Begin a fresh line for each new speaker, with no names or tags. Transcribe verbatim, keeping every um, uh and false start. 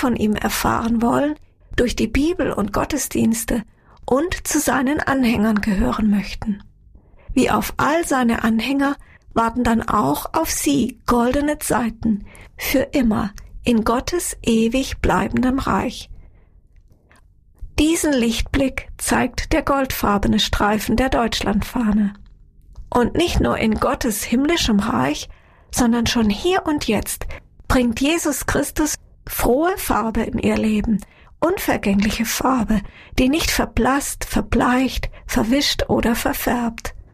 von ihm erfahren wollen, durch die Bibel und Gottesdienste und zu seinen Anhängern gehören möchten. Wie auf all seine Anhänger warten dann auch auf sie goldene Zeiten für immer in Gottes ewig bleibendem Reich. Diesen Lichtblick zeigt der goldfarbene Streifen der Deutschlandfahne. Und nicht nur in Gottes himmlischem Reich, sondern schon hier und jetzt bringt Jesus Christus frohe Farbe in ihr Leben, unvergängliche Farbe, die nicht verblasst, verbleicht, verwischt oder verfärbt.